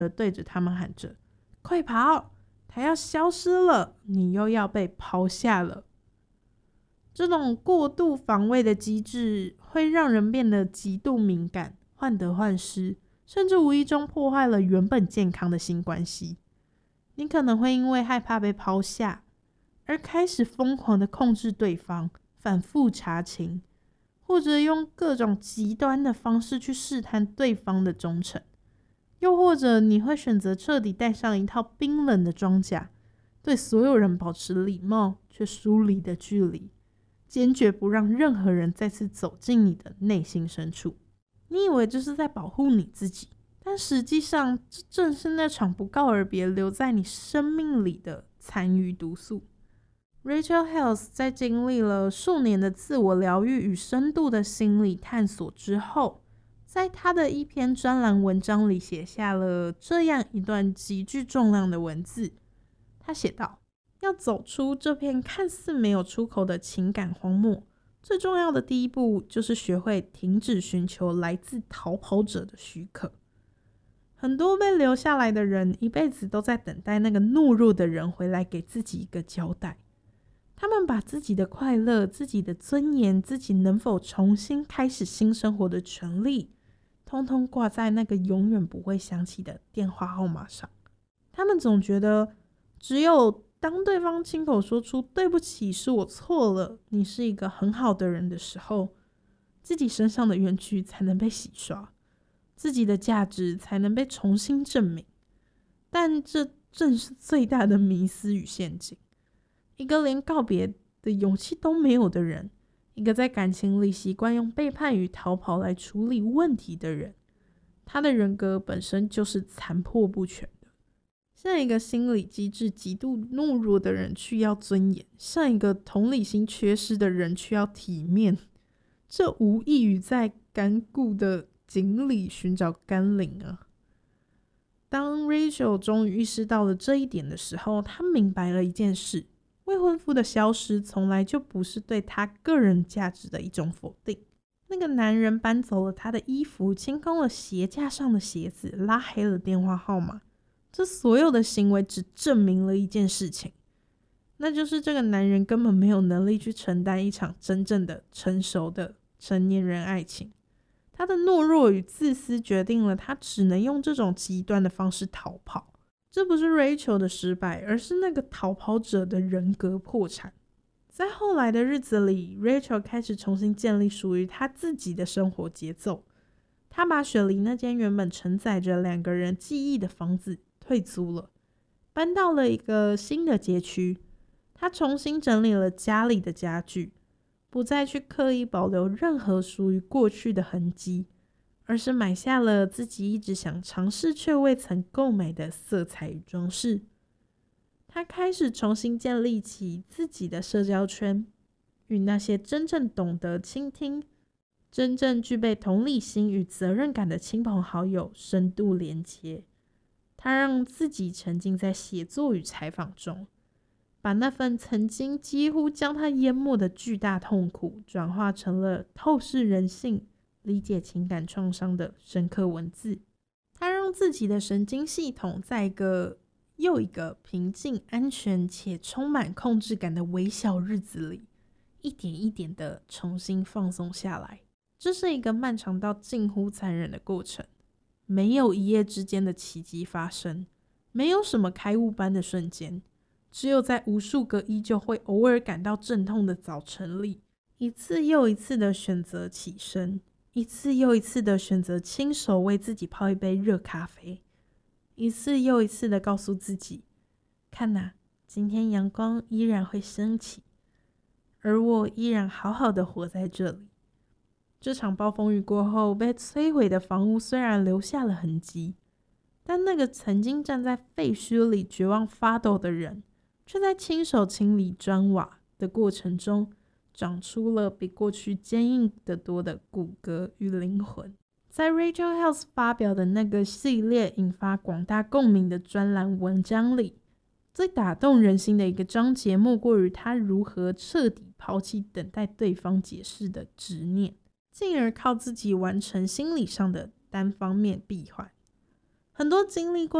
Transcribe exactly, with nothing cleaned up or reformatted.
地对着他们喊着：快跑，他要消失了，你又要被抛下了。这种过度防卫的机制会让人变得极度敏感，患得患失，甚至无意中破坏了原本健康的性关系。你可能会因为害怕被抛下而开始疯狂地控制对方，反复查情，或者用各种极端的方式去试探对方的忠诚。又或者你会选择彻底戴上一套冰冷的装甲，对所有人保持礼貌却疏离的距离，坚决不让任何人再次走进你的内心深处。你以为这是在保护你自己，但实际上这正是那场不告而别留在你生命里的残余毒素。 Rachel Held 在经历了数年的自我疗愈与深度的心理探索之后，在他的一篇专栏文章里写下了这样一段极具重量的文字。他写道：要走出这片看似没有出口的情感荒漠，最重要的第一步就是学会停止寻求来自逃跑者的许可。很多被留下来的人一辈子都在等待那个懦弱的人回来给自己一个交代。他们把自己的快乐、自己的尊严、自己能否重新开始新生活的权利，通通挂在那个永远不会响起的电话号码上。他们总觉得只有当对方亲口说出对不起，是我错了，你是一个很好的人的时候，自己身上的冤屈才能被洗刷，自己的价值才能被重新证明。但这正是最大的迷思与陷阱。一个连告别的勇气都没有的人，一个在感情里习惯用背叛与逃跑来处理问题的人，他的人格本身就是残破不全的。像一个心理机制极度懦弱的人需要尊严，像一个同理心缺失的人需要体面，这无异于在干固的井里寻找甘霖啊。当 Rachel 终于意识到了这一点的时候，她明白了一件事：未婚夫的消失从来就不是对他个人价值的一种否定。那个男人搬走了他的衣服，清空了鞋架上的鞋子，拉黑了电话号码，这所有的行为只证明了一件事情，那就是这个男人根本没有能力去承担一场真正的成熟的成年人爱情。他的懦弱与自私决定了他只能用这种极端的方式逃跑。这不是 Rachel 的失败，而是那个逃跑者的人格破产。在后来的日子里， Rachel 开始重新建立属于他自己的生活节奏。他把雪梨那间原本承载着两个人记忆的房子退租了，搬到了一个新的街区。他重新整理了家里的家具，不再去刻意保留任何属于过去的痕迹，而是买下了自己一直想尝试却未曾购买的色彩与装饰。他开始重新建立起自己的社交圈，与那些真正懂得倾听、真正具备同理心与责任感的亲朋好友深度连接。他让自己沉浸在写作与采访中，把那份曾经几乎将他淹没的巨大痛苦转化成了透视人性、理解情感创伤的深刻文字。他让自己的神经系统在一个又一个平静、安全且充满控制感的微小日子里，一点一点的重新放松下来。这是一个漫长到近乎残忍的过程，没有一夜之间的奇迹发生，没有什么开悟般的瞬间，只有在无数个依旧会偶尔感到阵痛的早晨里，一次又一次的选择起身，一次又一次的选择亲手为自己泡一杯热咖啡，一次又一次的告诉自己，看哪，今天阳光依然会升起，而我依然好好的活在这里。这场暴风雨过后，被摧毁的房屋虽然留下了痕迹，但那个曾经站在废墟里绝望发抖的人，却在亲手清理砖瓦的过程中，长出了比过去坚硬得多的骨骼与灵魂。在 Rachel Held 发表的那个系列引发广大共鸣的专栏文章里，最打动人心的一个章节，莫过于他如何彻底抛弃等待对方解释的执念，进而靠自己完成心理上的单方面闭环。 很多经历过